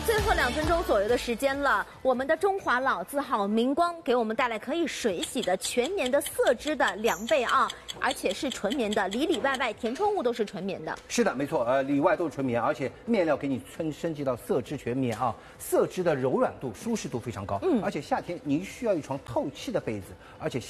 最后2分钟左右的时间了，我们的中华老字号明光给我们带来可以水洗的全棉的色织的凉被啊，而且是纯棉的，里里外外填充物都是纯棉的。 是的，没错，里外都是纯棉，而且面料给你升级到色织全棉啊，色织的柔软度、舒适度非常高，而且夏天您需要一床透气的被子，而且。